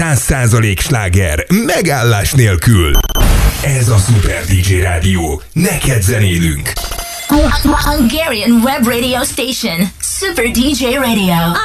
100% sláger, megállás nélkül. Ez a Super DJ Rádió, neked zenélünk. Hungarian web radio station, Super DJ Radio.